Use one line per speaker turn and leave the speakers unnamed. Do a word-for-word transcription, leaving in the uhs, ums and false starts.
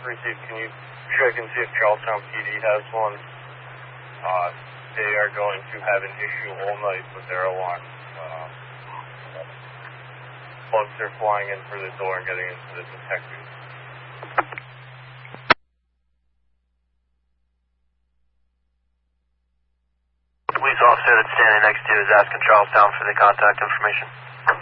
received. Can you check and see if Charlestown P D has one? Uh, they are going to have an issue all night with their alarm. Uh, bugs are flying in through the door and getting into the detectives.
Police officer that's standing next to you is asking Charlestown for the contact information.